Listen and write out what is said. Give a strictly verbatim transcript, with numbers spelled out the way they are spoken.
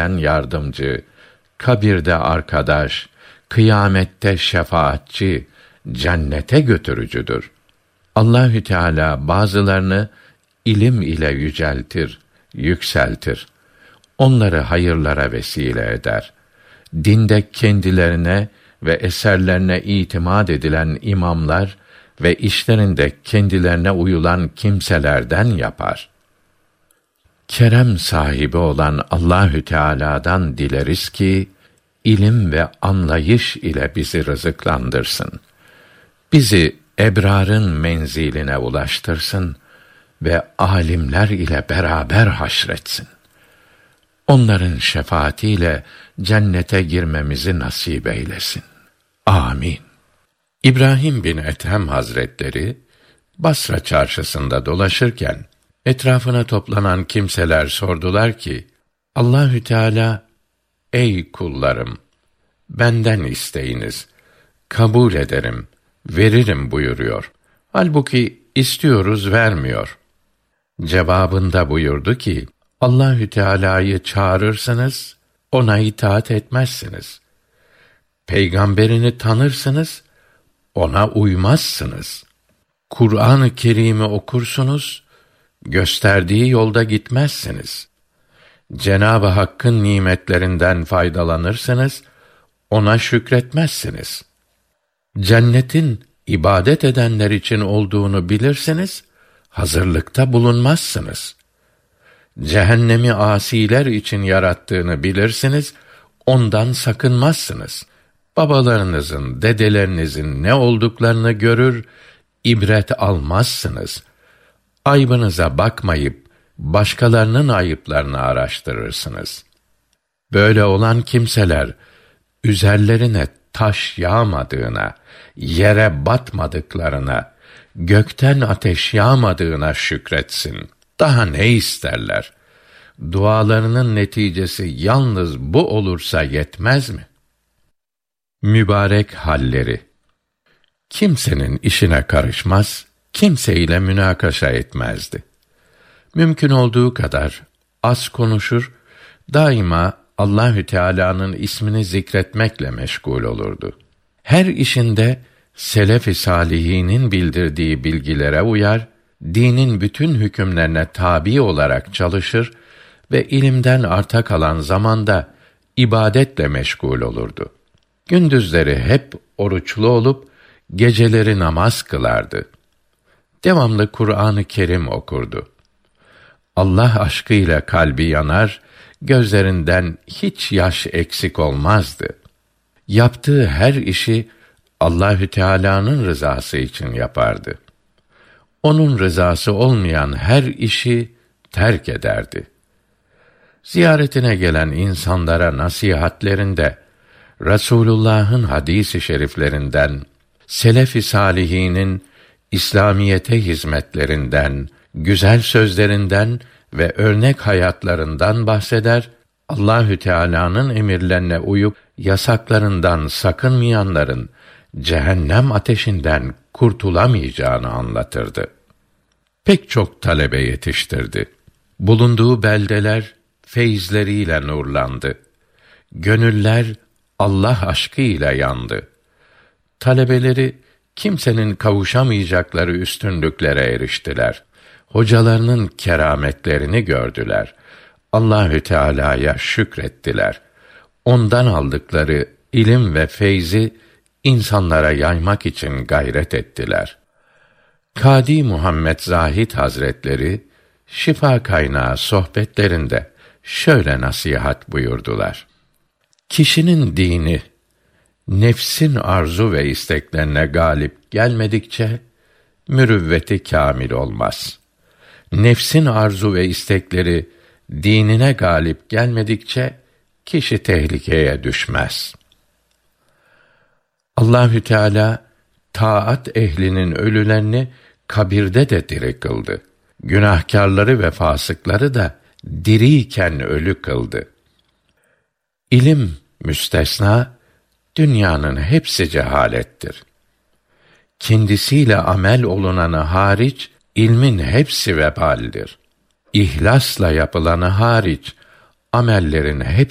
veren yardımcı, kabirde arkadaş, kıyamette şefaatçi, cennete götürücüdür. Allahü Teala bazılarını ilim ile yüceltir, yükseltir. Onları hayırlara vesile eder. Dinde kendilerine ve eserlerine itimat edilen imamlar ve işlerinde kendilerine uyulan kimselerden yapar. Kerem sahibi olan Allahü Teala'dan dileriz ki ilim ve anlayış ile bizi rızıklandırsın. Bizi ebrarın menziline ulaştırsın ve alimler ile beraber haşretsin. Onların şefaatiyle cennete girmemizi nasip eylesin. Amin. İbrahim bin Ethem Hazretleri Basra çarşısında dolaşırken etrafına toplanan kimseler sordular ki: Allahü Teala, ey kullarım, benden isteyiniz, kabul ederim, veririm buyuruyor. Halbuki istiyoruz, vermiyor. Cevabında buyurdu ki: Allahü Teala'yı çağırırsınız, ona itaat etmezsiniz. Peygamberini tanırsınız, ona uymazsınız. Kur'an-ı Kerim'i okursunuz, gösterdiği yolda gitmezsiniz. Cenab-ı Hakk'ın nimetlerinden faydalanırsınız, ona şükretmezsiniz. Cennetin ibadet edenler için olduğunu bilirsiniz, hazırlıkta bulunmazsınız. Cehennemi asiler için yarattığını bilirsiniz, ondan sakınmazsınız. Babalarınızın, dedelerinizin ne olduklarını görür, ibret almazsınız. Aybınıza bakmayıp başkalarının ayıplarını araştırırsınız. Böyle olan kimseler üzerlerine taş yağmadığına, yere batmadıklarına, gökten ateş yağmadığına şükretsin. Daha ne isterler? Dualarının neticesi yalnız bu olursa yetmez mi? Mübarek halleri. Kimsenin işine karışmaz, kimseyle münakaşa etmezdi. Mümkün olduğu kadar az konuşur, daima Allahü Teala'nın ismini zikretmekle meşgul olurdu. Her işinde selef-i salihinin bildirdiği bilgilere uyar, dinin bütün hükümlerine tabi olarak çalışır ve ilimden arta kalan zamanda ibadetle meşgul olurdu. Gündüzleri hep oruçlu olup geceleri namaz kılardı. Devamlı Kur'an-ı Kerim okurdu. Allah aşkıyla kalbi yanar, gözlerinden hiç yaş eksik olmazdı. Yaptığı her işi Allahü Teala'nın rızası için yapardı. Onun rızası olmayan her işi terk ederdi. Ziyaretine gelen insanlara nasihatlerinde Resulullah'ın hadis-i şeriflerinden, selef-i salihinin İslamiyete hizmetlerinden, güzel sözlerinden ve örnek hayatlarından bahseder, Allahü Teala'nın emirlerine uyup yasaklarından sakınmayanların cehennem ateşinden kurtulamayacağını anlatırdı. Pek çok talebe yetiştirdi. Bulunduğu beldeler feyizleriyle nurlandı. Gönüller Allah aşkıyla yandı. Talebeleri kimsenin kavuşamayacakları üstünlüklere eriştiler. Hocalarının kerametlerini gördüler. Allahü Teala'ya şükrettiler. Ondan aldıkları ilim ve feyzi insanlara yaymak için gayret ettiler. Kâdi Muhammed Zahid Hazretleri Şifa Kaynağı sohbetlerinde şöyle nasihat buyurdular: Kişinin dini nefsin arzu ve isteklerine galip gelmedikçe mürüvveti kâmil olmaz. Nefsin arzu ve istekleri dinine galip gelmedikçe kişi tehlikeye düşmez. Allahü Teala taat ehlinin ölülerini kabirde de diri kıldı. Günahkârları ve fasıkları da diriyken ölü kıldı. İlim müstesna, dünyanın hepsi cehalettir. Kendisiyle amel olunanı hariç, ilmin hepsi vebaldir. İhlasla yapılanı hariç, amellerin hepsi